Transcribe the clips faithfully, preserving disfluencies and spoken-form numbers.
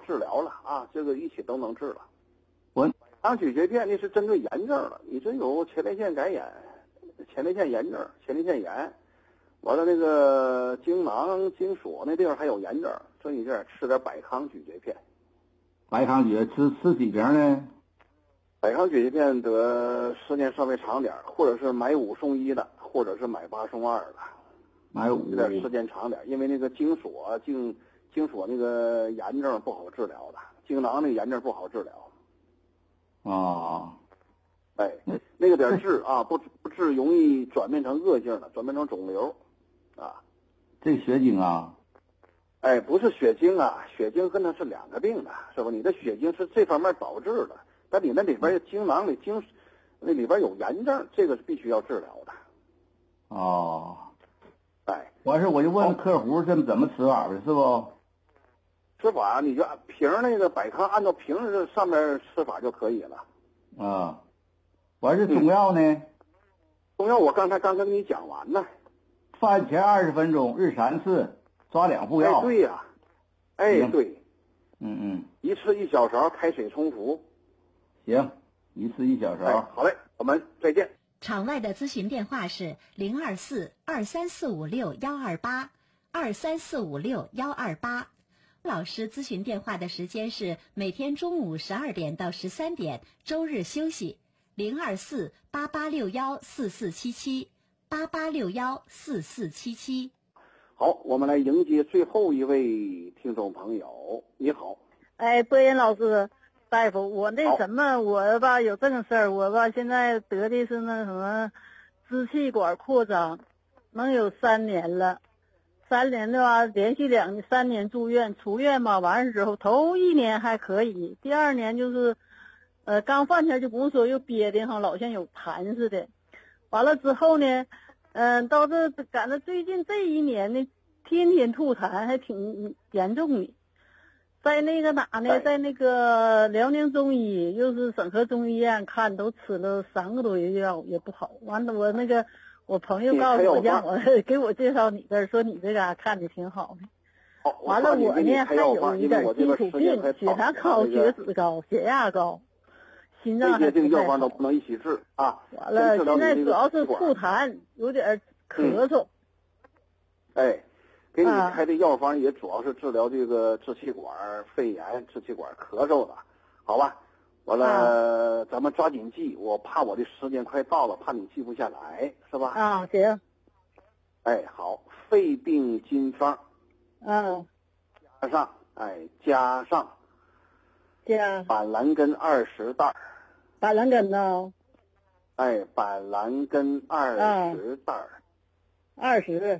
治疗了啊，这个一起都能治了。 我百咀嚼片那是针对炎症了，你这有前列腺感染、前列腺炎症、前列腺炎，完了那个精囊、精索那地方还有炎症，所以你这吃点百康咀嚼片。 百康咀吃吃几瓶呢？ 百康咀嚼片得时间稍微长点，或者是买五送一的，或者是买八送二的。 买五有点时间长点，因为那个精索、精精索那个炎症不好治疗的，精囊那个炎症不好治疗。 哦， 哎，那个点治啊，不不治容易转变成恶性的，转变成肿瘤，啊。 这血精啊？ 哎，不是血精啊，血精跟它是两个病的，是吧？你的血精是这方面导致的，但你那里边精囊里精那里边有炎症，这个是必须要治疗的。 哦。 哎， 完事我就问客户这怎么吃法呗，是不？ 吃法你就按瓶那个百康按照瓶这上面吃法就可以了。 啊，完是中药呢？嗯、 中药我刚才刚跟你讲完呢。 饭前二十分钟，日三次，抓两副药。 哎，对呀、啊，哎， 行对， 嗯嗯， 一次一小勺，开水冲服。 行，一次一小勺。 哎，好嘞，我们再见。 场外的咨询电话是零二四二三四五六幺二八二三四五六幺二八。老师咨询电话的时间是每天中午十二点到十三点，周日休息。零二四八八六幺四四七七八八六幺四四七七。 好，我们来迎接最后一位听众朋友。你好， 哎，播音老师。大夫，我那什么，我吧有这个事儿，我吧现在得的是那什么支气管扩张，能有三年了，三年的话连续两三年住院，出院吧完了之后，头一年还可以，第二年就是，呃刚放前就不用说，又憋的哈，老像有痰似的，完了之后呢，嗯、呃，到这赶到最近这一年呢，天天吐痰，还挺严重的。在那个哪呢？在那个辽宁中医，又是省科中医院看，都吃了三个多月药也不好。完了，我那个我朋友告诉我，让我给我介绍你这儿，说你这嘎看的挺好的。 好， 完了我呢还有一点基础病，血糖高、血脂高、血压高，心脏还这些药方都不能一起治啊。 完了，现在主要是吐痰，有点咳嗽。 嗯、哎。给你开的药方也主要是治疗这个支气管肺炎、支气管咳嗽的，好吧？完了，啊、咱们抓紧记，我怕我的时间快到了，怕你记不下来，是吧？ 啊，行。 哎，好，肺病金方。 嗯。 加上，哎，加上。 加。 板蓝根二十袋。 板蓝根呢？ 哎，板蓝根二十袋。 二十。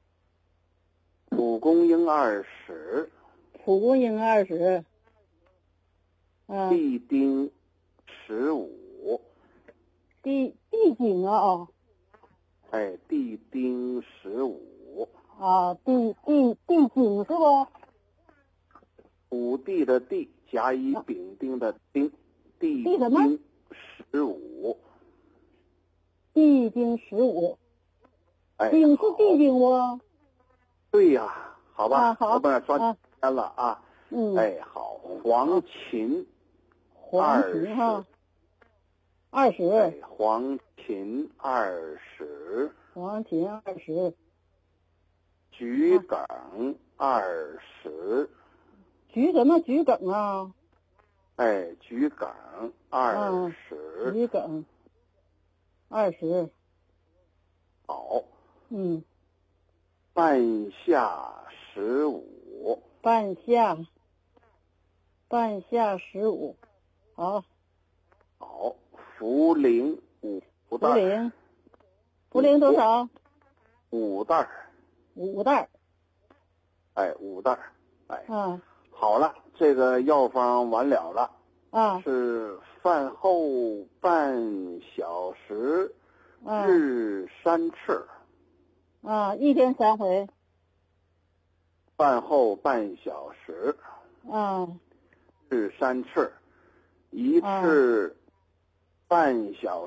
蒲公英二十， 蒲公英二十， 嗯，地丁十五， 地地丁啊， 哎，地丁十五啊，地地地丁是不？ 土地的地，甲乙丙丁的丁，地丁十五， 地丁十五， 哎， 丁是地丁不？ 对呀、啊，好吧， 啊、好， 我把它抓紧时间了啊。 啊嗯， 哎，好，黄芩， 黄芩哈，二十， 哎，黄芩二十， 黄芩二十， 桔梗二十， 桔什么桔梗啊？ 哎，桔梗二十， 桔梗二十， 好， 嗯。 半夏十五， 半夏，半夏十五，好， 好，茯苓五袋， 茯苓，茯苓多少？ 五袋， 五袋， 哎，五袋，哎， 啊， 好了，这个药方完了了， 啊， 是饭后半小时， 啊、 日三次。 啊，一天三回。 饭后半小时， 啊， 日三次，一次半小